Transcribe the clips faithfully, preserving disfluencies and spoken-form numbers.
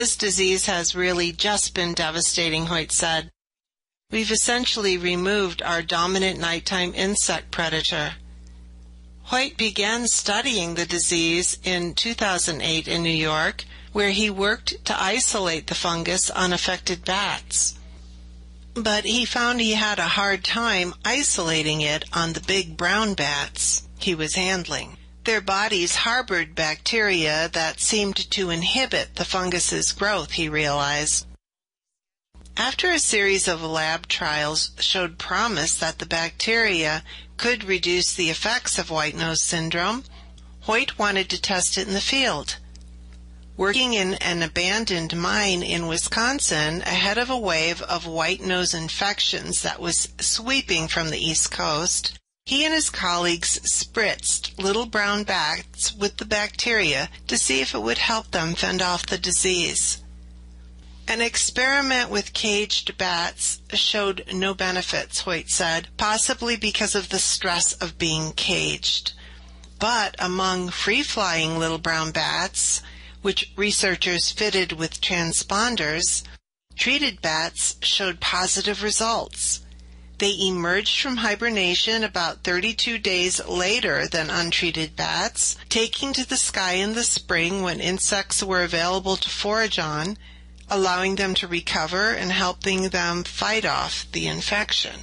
This disease has really just been devastating, Hoyt said. We've essentially removed our dominant nighttime insect predator. Hoyt began studying the disease in two thousand eight in New York, where he worked to isolate the fungus on affected bats. But he found he had a hard time isolating it on the big brown bats he was handling. Their bodies harbored bacteria that seemed to inhibit the fungus's growth, he realized. After a series of lab trials showed promise that the bacteria could reduce the effects of white nose syndrome, Hoyt wanted to test it in the field. Working in an abandoned mine in Wisconsin ahead of a wave of white nose infections that was sweeping from the East Coast, he and his colleagues spritzed little brown bats with the bacteria to see if it would help them fend off the disease. An experiment with caged bats showed no benefits, Hoyt said, possibly because of the stress of being caged. But among free-flying little brown bats, which researchers fitted with transponders, treated bats showed positive results. They emerged from hibernation about thirty-two days later than untreated bats, taking to the sky in the spring when insects were available to forage on, allowing them to recover and helping them fight off the infection.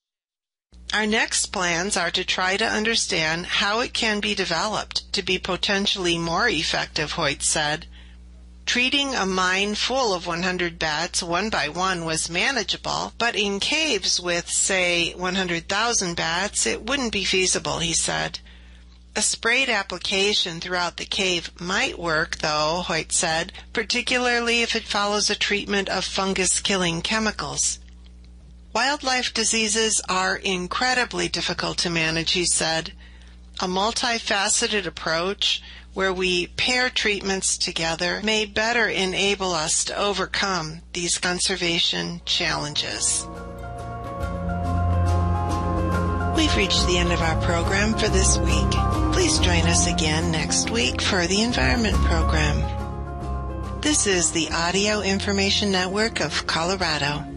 Our next plans are to try to understand how it can be developed to be potentially more effective, Hoyt said. Treating a mine full of one hundred bats one by one was manageable, but in caves with, say, one hundred thousand bats, it wouldn't be feasible, he said. A sprayed application throughout the cave might work, though, Hoyt said, particularly if it follows a treatment of fungus-killing chemicals. Wildlife diseases are incredibly difficult to manage, he said. A multifaceted approach where we pair treatments together may better enable us to overcome these conservation challenges. We've reached the end of our program for this week. Please join us again next week for the Environment Program. This is the Audio Information Network of Colorado.